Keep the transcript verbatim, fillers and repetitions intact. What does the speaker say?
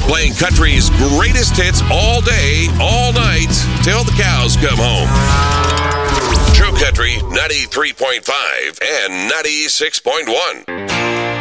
Playing country's greatest hits all day, all night, till the cows come home. True Country ninety-three point five and ninety-six point one.